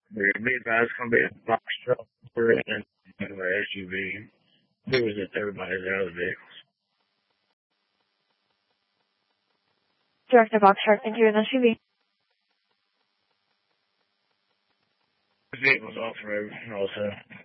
Be advised, it's going to be a box truck and an SUV. Do is that everybody's out of the vehicles. Director box truck into an SUV. The vehicles off the road also.